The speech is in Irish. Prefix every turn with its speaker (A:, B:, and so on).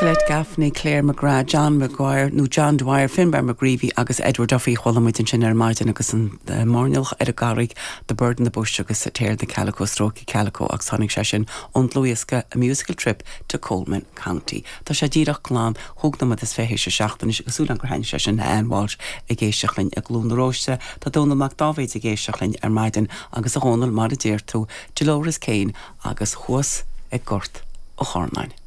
A: Nicolette Gaffney, Claire McGrath, John Maguire, John Dwyer, Finbar McGreevy agus Edward Duffy cholamid in sin Martin agus an Mornilch ar a garig the Bird in the Bush agus teir the Calico Stroke Calico agus tháinig sé sin an Luisca a musical trip to Coleman County. Tá sé díreach glán thugna is féhéis seachtain is gosúlan gur hain sé sin Anne Walsh a géisteachlainn a glún róiste tá Donald McDavid a géisteachlainn ar Maidin agus a hónal mar a déir tú Dolores Kane agus Huas ag Gort ó Chornain.